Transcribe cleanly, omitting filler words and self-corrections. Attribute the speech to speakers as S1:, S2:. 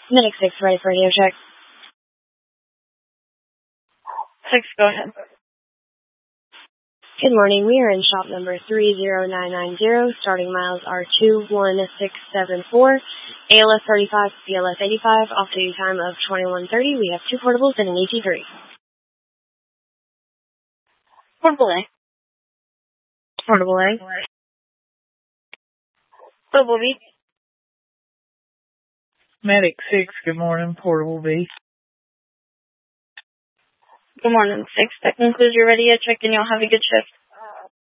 S1: Medic 6, ready for radio check.
S2: 6, go ahead.
S1: Good morning. We are in shop number 30990. Starting miles are 21674. ALS 35, BLS 85. Off duty time of 21:30. We have 2 portables and an ET3.
S2: Portable A.
S1: Portable A.
S2: Portable B.
S3: Medic 6, good morning, Portable B.
S2: Good morning, 6. That concludes your radio check, and you'll have a good shift.